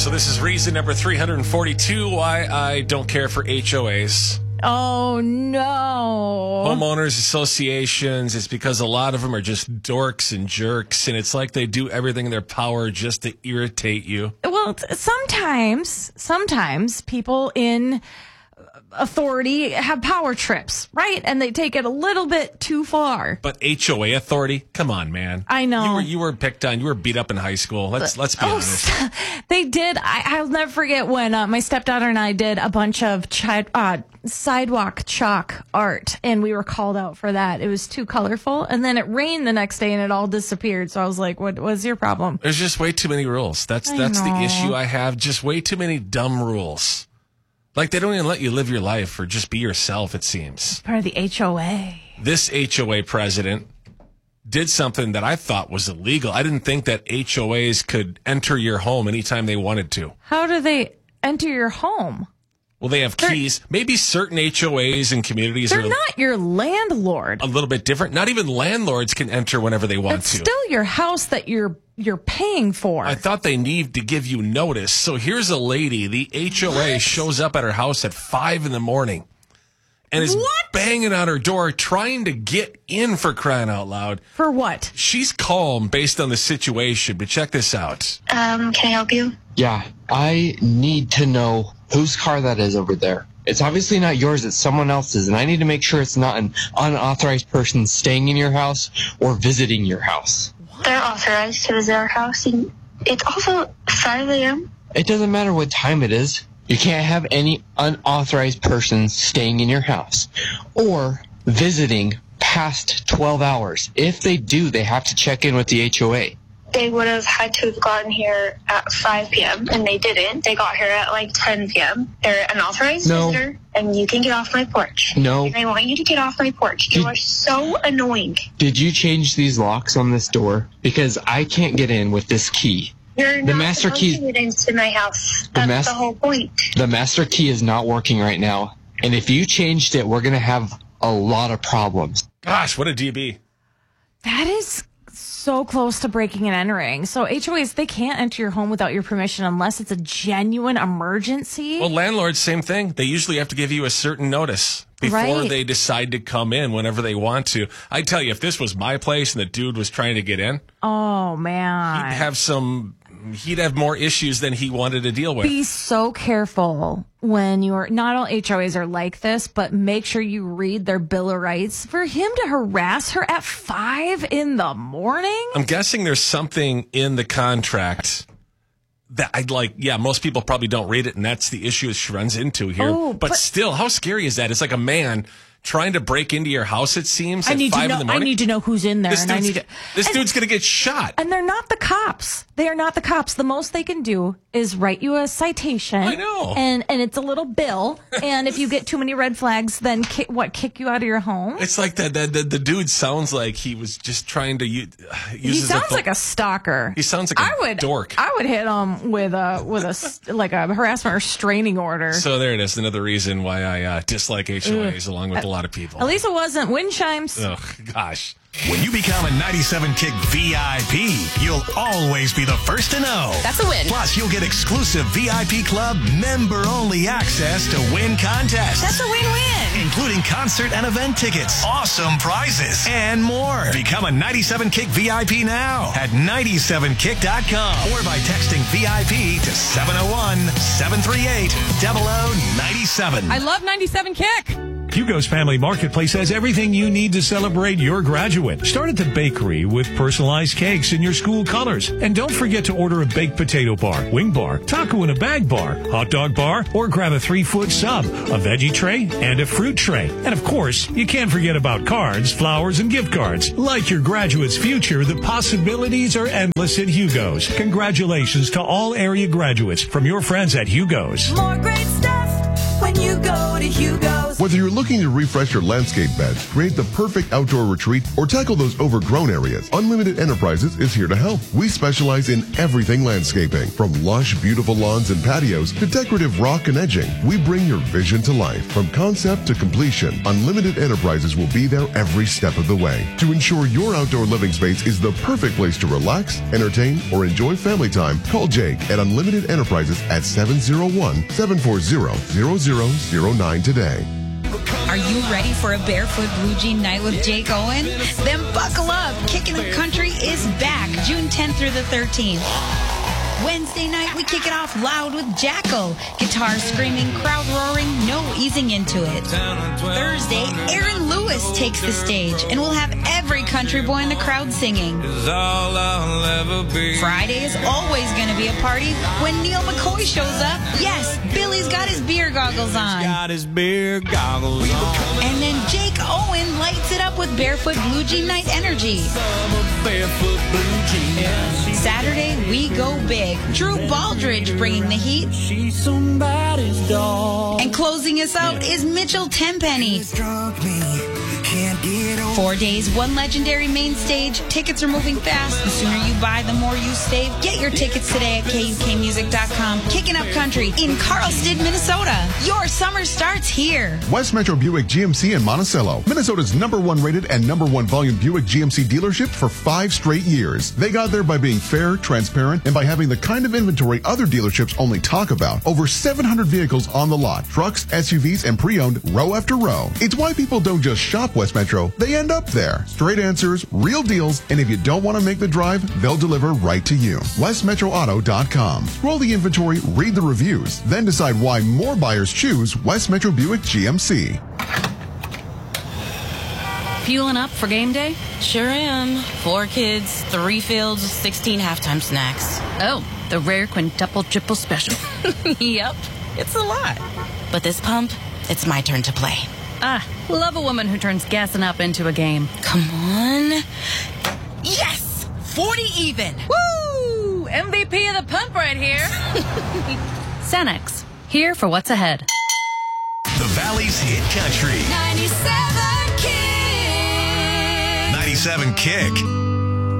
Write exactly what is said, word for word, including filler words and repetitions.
So this is reason number three hundred forty-two why I don't care for H O As. Oh, no. Homeowners associations, it's because a lot of them are just dorks and jerks, and it's like they do everything in their power just to irritate you. Well, t- sometimes, sometimes people in authority have power trips, right? And they take it a little bit too far. But H O A authority, come on, man. I know. You were you were picked on. You were beat up in high school. Let's let's be Oh, honest. They did. I, I'll never forget when uh, my stepdaughter and I did a bunch of chi- uh, sidewalk chalk art, and we were called out for that. It was too colorful, and then it rained the next day, and it all disappeared. So I was like, "What was your problem?" There's just way too many rules. That's I that's know. the issue I have. Just way too many dumb rules. Like, they don't even let you live your life or just be yourself, it seems. Part of the H O A. This H O A president did something that I thought was illegal. I didn't think that H O As could enter your home anytime they wanted to. How do they enter your home? Well, they have They're- keys. Maybe certain H O As and communities They're are not your landlord. a little bit different. Not even landlords can enter whenever they want It's to. still your house that you're you're paying for. I thought they need to give you notice. So here's a lady. The H O A shows up at her house at five in the morning and is What? banging on her door trying to get in, for crying out loud. For what? She's calm based on the situation, but check this out. Um, can I help you? Yeah, I need to know whose car that is over there. It's obviously not yours, it's someone else's, and I need to make sure it's not an unauthorized person staying in your house or visiting your house. They're authorized to visit our house, and it's also five a.m. It doesn't matter what time it is. You can't have any unauthorized person staying in your house or visiting past twelve hours. If they do, they have to check in with the H O A. They would have had to have gotten here at five p.m., and they didn't. They got here at like ten p.m. They're an authorized No. visitor, and you can get off my porch. No. And I want you to get off my porch. You Did- are so annoying. Did you change these locks on this door? Because I can't get in with this key. You're The not master supposed key- to get into my house. The That's mas- the whole point. The master key is not working right now, and if you changed it, we're going to have a lot of problems. Gosh, what a D B. That is so close to breaking and entering. So H O As, they can't enter your home without your permission unless it's a genuine emergency. Well, landlords, same thing. They usually have to give you a certain notice before Right. they decide to come in whenever they want to. I tell you, if this was my place and the dude was trying to get in, oh, man. he'd have some, he'd have more issues than he wanted to deal with. Be so careful when you're, not all H O As are like this, but make sure you read their Bill of Rights. For him to harass her at five in the morning? I'm guessing there's something in the contract that I'd like, yeah, most people probably don't read it, and that's the issue she runs into here. Oh, but, but- still, how scary is that? It's like a man trying to break into your house, it seems, I at need five to know. in the I morning. need to know who's in there, this and I dude's, need to. this and, dude's going to get shot. and they're not the cops. They are not the cops. The most they can do is write you a citation. I know. And and it's a little bill. And if you get too many red flags, then ki- what? Kick you out of your home? It's like that. The, the, the dude sounds like he was just trying to use. use He his sounds author- like a stalker. He sounds like a I would, dork. I would hit him with a with a s- like a harassment restraining order. So there it is. Another reason why I uh, dislike H O As, along with a lot of people. At least it wasn't wind chimes. Ugh, gosh. When you become a ninety-seven Kick V I P, you'll always be the first to know. That's a win. Plus, you'll get exclusive V I P Club member-only access to win contests. That's a win-win. Including concert and event tickets, awesome prizes, and more. Become a ninety-seven Kick V I P now at ninety-seven kick dot com or by texting V I P to seven oh one, seven three eight, zero zero nine seven. I love ninety-seven Kick. Hugo's Family Marketplace has everything you need to celebrate your graduate. Start at the bakery with personalized cakes in your school colors. And don't forget to order a baked potato bar, wing bar, taco in a bag bar, hot dog bar, or grab a three-foot sub, a veggie tray, and a fruit tray. And of course, you can't forget about cards, flowers, and gift cards. Like your graduate's future, the possibilities are endless at Hugo's. Congratulations to all area graduates from your friends at Hugo's. More great stuff when you go to Hugo's. Whether you're looking to refresh your landscape beds, create the perfect outdoor retreat, or tackle those overgrown areas, Unlimited Enterprises is here to help. We specialize in everything landscaping, from lush, beautiful lawns and patios to decorative rock and edging. We bring your vision to life. From concept to completion, Unlimited Enterprises will be there every step of the way to ensure your outdoor living space is the perfect place to relax, entertain, or enjoy family time. Call Jake at Unlimited Enterprises at seven oh one, seven four zero, zero zero zero nine today. Are you ready for a Barefoot Blue Jean night with Jake Owen? Then buckle up. Kicking the Country is back June tenth through the thirteenth. Wednesday night, we kick it off loud with Jackal. Guitar screaming, crowd roaring, no easing into it. Thursday, Aaron Lewis takes the stage, and we'll have every country boy in the crowd singing. Friday is always going to be a party when Neil McCoy shows up. Yes, Billy's got his beer goggles on. Got his beer goggles on. And then Jake Owen lights it up with Barefoot Blue Jean Night Energy. Barefoot Blue Jean. Saturday, we go big. Drew Baldridge bringing the heat. She's somebody's dog. And closing us out is Mitchell Tenpenny. Four days, one legendary main stage. Tickets are moving fast. The sooner you buy, the more you save. Get your tickets today at K U K music dot com. Kicking Up Country in Carlsted, Minnesota. Your summer starts here. West Metro Buick G M C in Monticello, Minnesota's number one rated and number one volume Buick G M C dealership for five straight years. They got there by being fair, transparent, and by having the kind of inventory other dealerships only talk about. Over seven hundred vehicles on the lot, trucks, S U Vs, and pre-owned row after row. It's why people don't just shop West Metro, they end up there. Straight answers, real deals, and if you don't want to make the drive, they'll deliver right to you. west metro auto dot com. Scroll the inventory, read the reviews, then decide why more buyers choose West Metro Buick G M C. Fueling up for game day? Sure am. Four kids, three fields, sixteen halftime snacks. Oh, the rare quintuple triple special. Yep, it's a lot. But this pump, it's my turn to play. Ah, love a woman who turns gassing up into a game. Come on. Yes! forty even. Woo! M V P of the pump right here. Cenex, here for what's ahead. The Valley's Hit Country. ninety-seven Kick. ninety-seven Kick.